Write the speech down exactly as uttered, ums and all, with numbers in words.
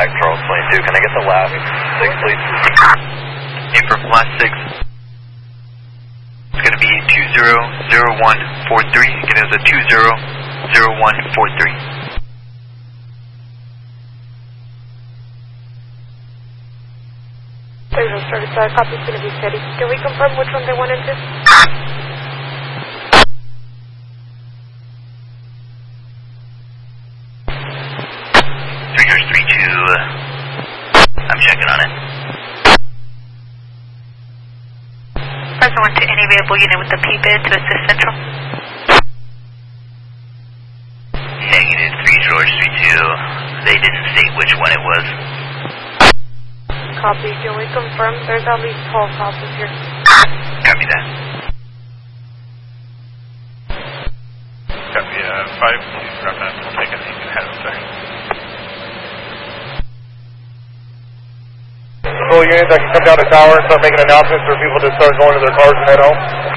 back, Charles Plane two. Can I get the last six, please? Affirm, last six. It's going to be two zero zero one four three. Again, it was a two zero zero one four three. There's a started, so copy's going to be steady. Can we confirm which one they went into? three George three two, I'm checking on it. Press one to any available unit with the P bid to assist Central. Negative three George three two, they didn't state which one it was. Copy. Can we confirm? There's at least twelve copies here. Copy that. Copy, uh, five, please drop that. We'll take it and you can head up there. Control units, I can come down the tower and start making announcements for people to start going to their cars and head home.